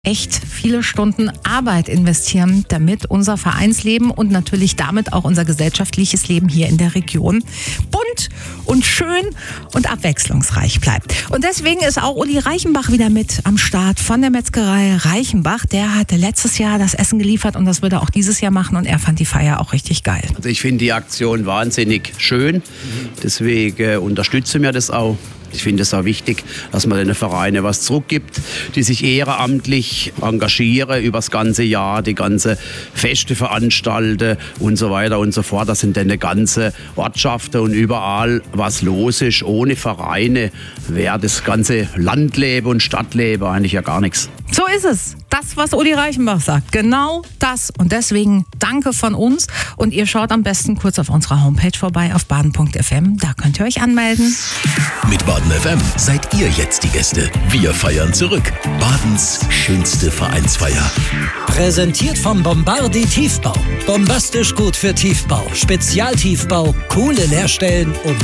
echt viele Stunden Arbeit investieren, damit unser Vereinsleben und natürlich damit auch unser gesellschaftliches Leben hier in der Region bunt und schön und abwechslungsreich bleibt. Und deswegen ist auch Uli Reichenbach wieder mit am Start von der Metzgerei Reichenbach. Der hatte letztes Jahr das Essen geliefert und das wird er auch dieses Jahr machen und er fand die Feier auch richtig geil. Also ich finde die Aktion wahnsinnig schön, deswegen unterstützen wir das auch. Ich finde es auch wichtig, dass man den Vereinen was zurückgibt, die sich ehrenamtlich engagieren über das ganze Jahr, die ganze Feste veranstalten und so weiter und so fort. Das sind dann ganze Ortschaften und überall was los ist. Ohne Vereine wäre das ganze Landleben und Stadtleben eigentlich ja gar nichts. So ist es. Das, was Uli Reichenbach sagt. Genau das. Und deswegen danke von uns. Und ihr schaut am besten kurz auf unserer Homepage vorbei auf baden.fm. Da könnt ihr euch anmelden. Mit Baden FM seid ihr jetzt die Gäste. Wir feiern zurück. Badens schönste Vereinsfeier. Präsentiert vom Bombardi Tiefbau. Bombastisch gut für Tiefbau. Spezialtiefbau, coole Leerstellen und